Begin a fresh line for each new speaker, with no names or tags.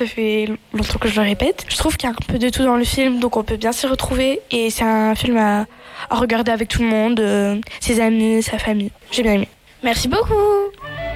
ça fait longtemps que je le répète. Je trouve qu'il y a un peu de tout dans le film, donc on peut bien s'y retrouver. Et c'est un film à regarder avec tout le monde, ses amis, sa famille. J'ai bien aimé.
Merci beaucoup.